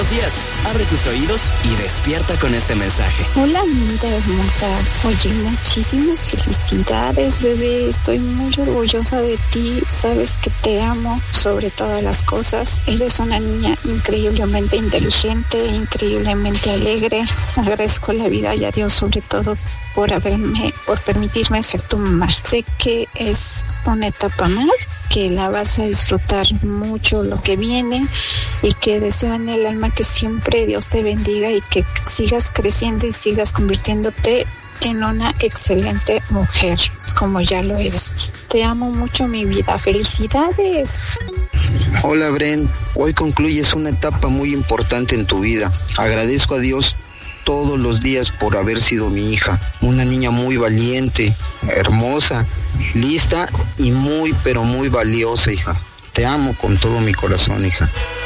Buenos días, abre tus oídos y despierta con este mensaje. Hola, linda hermosa. Oye, muchísimas felicidades, bebé. Estoy muy orgullosa de ti. Sabes que te amo sobre todas las cosas. Eres una niña increíblemente inteligente, increíblemente alegre. Agradezco la vida y a Dios sobre todo por permitirme ser tu mamá. Sé que es una etapa más, que la vas a disfrutar mucho lo que viene y que deseo en el alma que siempre Dios te bendiga y que sigas creciendo y sigas convirtiéndote en una excelente mujer, como ya lo eres. Te amo mucho, mi vida. ¡Felicidades! Hola, Bren. Hoy concluyes una etapa muy importante en tu vida. Agradezco a Dios todos los días por haber sido mi hija. Una niña muy valiente, hermosa, lista y muy, pero muy valiosa, hija. Te amo con todo mi corazón, hija.